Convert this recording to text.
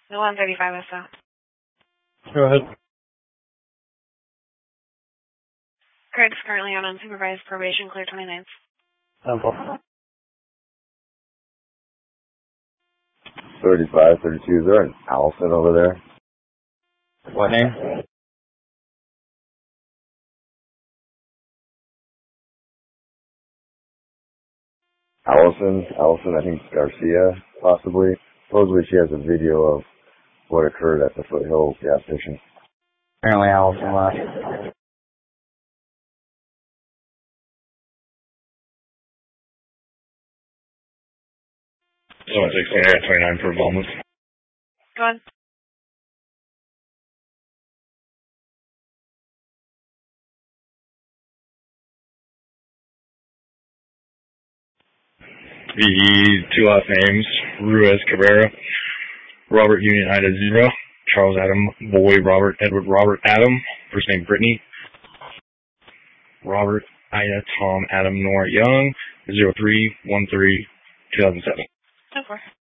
The 135 SO. Go ahead. Craig's currently on unsupervised probation, clear 29th. 35, 32. Is there an Allison over there? What name? Allison, I think Garcia, possibly. Supposedly she has a video of what occurred at the Foothill gas station. Apparently Allison left. Someone takes 29 for a moment. Go on. The two last names, Ruiz Cabrera, Robert Union Ida 0, Charles Adam, Boy Robert Edward Robert Adam, first name Brittany, Robert Ida Tom Adam Nora Young, 0313 2007. 10-4.